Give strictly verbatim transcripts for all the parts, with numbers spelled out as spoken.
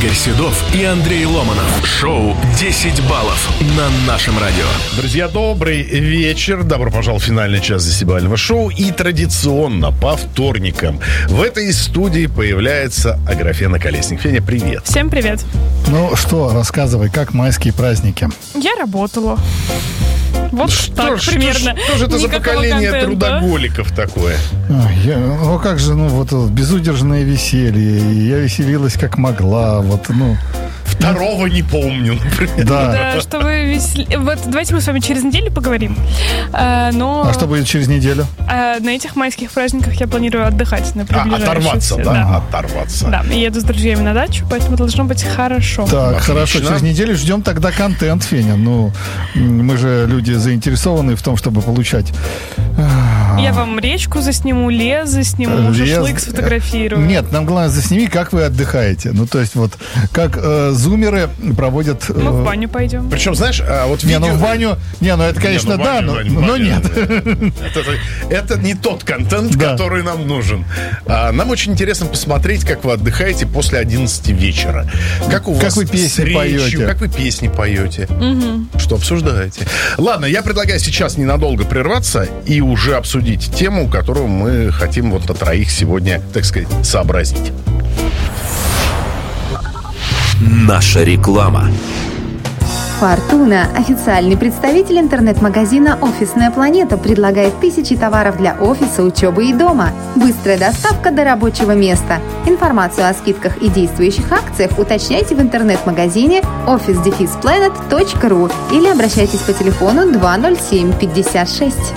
Игорь Седов и Андрей Ломанов. Шоу «десять баллов» на нашем радио. Друзья, добрый вечер. Добро пожаловать в финальный час десятибалльного шоу. И традиционно по вторникам в этой студии появляется Аграфена Колесник. Феня, привет. Всем привет. Ну что, рассказывай, как майские праздники? Я работала. Вот что так ж, примерно. Что, что же это за поколение контента. трудоголиков такое? Ой, я, ну как же, ну вот безудержное веселье. Я веселилась как могла. Вот, ну. Второго не помню, например. Да. Да, что вы весели... Вот давайте мы с вами через неделю поговорим. А, но... А что будет через неделю? А, на этих майских праздниках я планирую отдыхать на А, приближающихся. оторваться, да? да? Оторваться. Да, и еду с друзьями на дачу, поэтому должно быть хорошо. Так, Отлично. хорошо. Через неделю ждем тогда контент, Феня. Ну, мы же люди заинтересованы в том, чтобы получать... Я вам речку засниму, лес засниму, Лес... шашлык сфотографирую. Нет, нам главное засними, как вы отдыхаете. Ну, то есть вот, как э, зумеры проводят... Э... Мы в баню пойдем. Причем, знаешь, вот Не, видео... ну в баню... Не, ну это, конечно, Не, ну, да, баню, но, баню, но баню, нет. Это, это не тот контент, Да. который нам нужен. А, нам очень интересно посмотреть, как вы отдыхаете после одиннадцати вечера. Как у Как вас вы песни с речью, поете. как вы песни поете. Угу. Что обсуждаете. Ладно, я предлагаю сейчас ненадолго прерваться и уже обсудить тему, которую мы хотим вот на троих сегодня, так сказать, сообразить. Наша реклама. Фортуна, официальный представитель интернет-магазина «Офисная планета», предлагает тысячи товаров для офиса, учебы и дома. Быстрая доставка до рабочего места. Информацию о скидках и действующих акциях уточняйте в интернет-магазине офис дефис планет точка ру или обращайтесь по телефону два ноль семь пятьдесят шесть.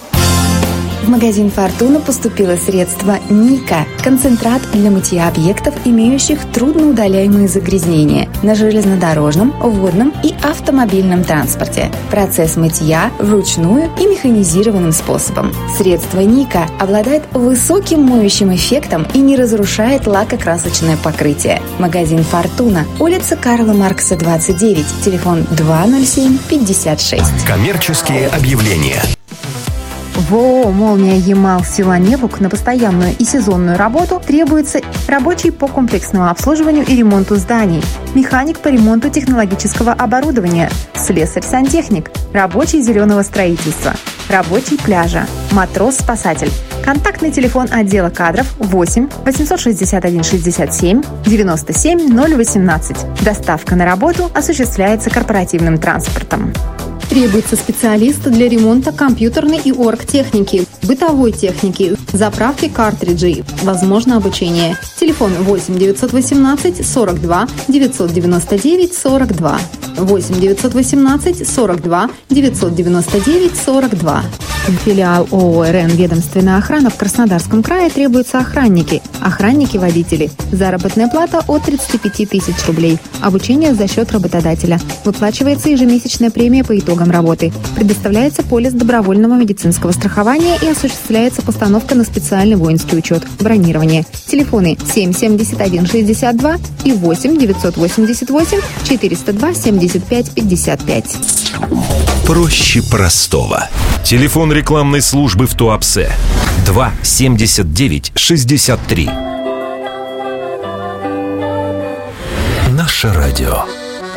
В магазин «Фортуна» поступило средство «Ника» – концентрат для мытья объектов, имеющих трудноудаляемые загрязнения на железнодорожном, водном и автомобильном транспорте. Процесс мытья вручную и механизированным способом. Средство «Ника» обладает высоким моющим эффектом и не разрушает лакокрасочное покрытие. Магазин «Фортуна», улица Карла Маркса, двадцать девять, телефон два ноль семь пятьдесят шесть. Коммерческие объявления. В ООО «Молния Ямал» села Невук на постоянную и сезонную работу требуется рабочий по комплексному обслуживанию и ремонту зданий, механик по ремонту технологического оборудования, слесарь-сантехник, рабочий зеленого строительства, рабочий пляжа, матрос-спасатель. Контактный телефон отдела кадров восемь восемьсот шестьдесят один шестьдесят семь девяносто семь ноль восемнадцать. Доставка на работу осуществляется корпоративным транспортом. Требуется специалист для ремонта компьютерной и оргтехники, бытовой техники, заправки картриджей. Возможно обучение. Телефон восемь девятьсот восемнадцать сорок два девятьсот девяносто девять сорок два. восемь девятьсот восемнадцать сорок два девятьсот девяносто девять сорок два. Филиал ООО «РН Ведомственная охрана» в Краснодарском крае требуются охранники, охранники-водители. Заработная плата от тридцати пяти тысяч рублей. Обучение за счет работодателя. Выплачивается ежемесячная премия по итогам работы. Предоставляется полис добровольного медицинского страхования и осуществляется постановка на специальный воинский учет. Бронирование. Телефоны семь семьдесят один шестьдесят два и восемь девятьсот восемьдесят восемь четыреста два семьдесят пять пятьдесят пять. Проще простого. Телефон рекламной службы в Туапсе два семьдесят девять шестьдесят три. Наше радио.